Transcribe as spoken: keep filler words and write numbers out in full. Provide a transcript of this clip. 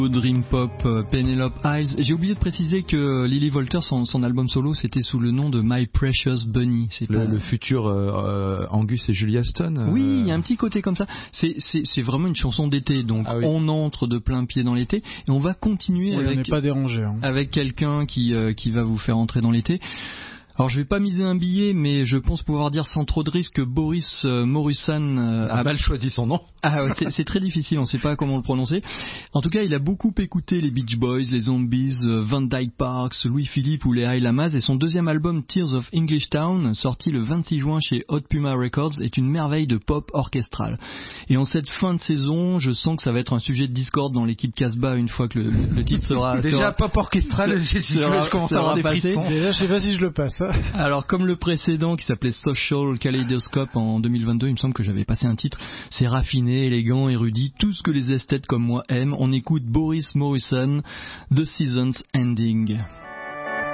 Dream Pop, euh, Penelope Isles. J'ai oublié de préciser que Lily Volter, son, son album solo, c'était sous le nom de My Precious Bunny. C'est le, pas... le futur euh, Angus et Julia Stone. Euh... Oui, il y a un petit côté comme ça. C'est, c'est, c'est vraiment une chanson d'été, donc ah oui. On entre de plein pied dans l'été et on va continuer oui, avec, on n'est pas dérangé, hein. Avec quelqu'un qui, euh, qui va vous faire entrer dans l'été. Alors je vais pas miser un billet, mais je pense pouvoir dire sans trop de risque que Boris euh, Morusan euh, a mal choisi son nom. Ah ouais, c'est, c'est très difficile, on sait pas comment le prononcer. En tout cas, il a beaucoup écouté les Beach Boys, les Zombies, euh, Van Dyke Parks, Louis-Philippe ou les High Lamas, et son deuxième album Tears of English Town, sorti le vingt-six juin chez Hot Puma Records, est une merveille de pop orchestrale. Et en cette fin de saison, je sens que ça va être un sujet de discorde dans l'équipe Casbah une fois que le, le titre sera... Déjà sera, pop orchestral, je, sera, je commence à avoir des frissons. Déjà, je sais pas si je le passe. Alors comme le précédent qui s'appelait Social Kaleidoscope en deux mille vingt-deux, il me semble que j'avais passé un titre, c'est raffiné, élégant, érudit, tout ce que les esthètes comme moi aiment. On écoute Boris Morusan, The Season's Ending.